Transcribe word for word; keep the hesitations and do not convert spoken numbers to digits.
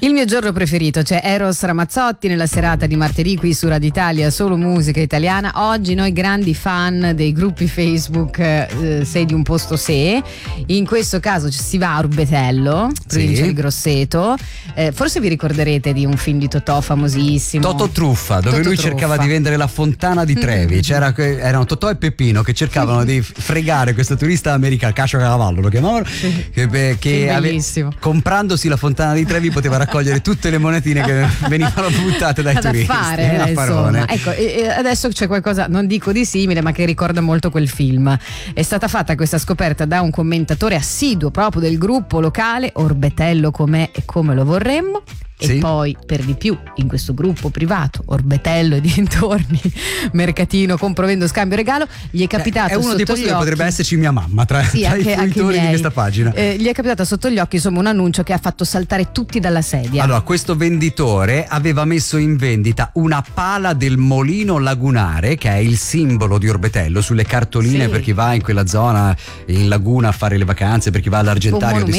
Il mio giorno preferito, c'è Eros Ramazzotti nella serata di martedì qui su Radio Italia, solo musica italiana. Oggi noi grandi fan dei gruppi Facebook eh, Sei di un posto se. In questo caso ci si va a Orbetello, provincia Sì. di Grosseto. Eh, forse vi ricorderete di un film di Totò famosissimo. Totò Truffa, dove Totò lui Truffa. cercava di vendere la fontana di Trevi. C'era, que- erano Totò e Peppino che cercavano di fregare questo turista americano, Cascio Cavallo lo chiamavano, che, beh, che Sì, ave- bellissimo. comprandosi la fontana di Trevi poteva raccogliere tutte le monetine che venivano buttate dai ad turisti. affare, eh, Affarone. insomma. Ecco, e, e adesso c'è qualcosa, non dico di simile, ma che ricorda molto quel film. È stata fatta questa scoperta da un commentatore assiduo proprio del gruppo locale Orbetello com'è e come lo vorremmo. E Sì. poi per di più in questo gruppo privato Orbetello e dintorni, mercatino, compro, vendo, scambio, regalo, gli è capitato È uno sotto dei posti gli dove occhi, potrebbe esserci mia mamma tra, sì, tra anche, i anche i fruitori di miei. questa pagina. Eh, gli è capitato sotto gli occhi insomma un annuncio che ha fatto saltare tutti dalla sedia. Allora, questo venditore aveva messo in vendita una pala del Molino Lagunare, che è il simbolo di Orbetello, sulle cartoline Sì. per chi va in quella zona in laguna a fare le vacanze, per chi va all'Argentario Un di